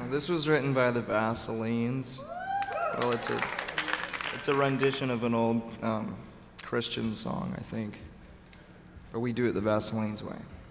This was written by the Vaselines. Well, it's a rendition of an old Christian song, I think. But we do it the Vaselines way.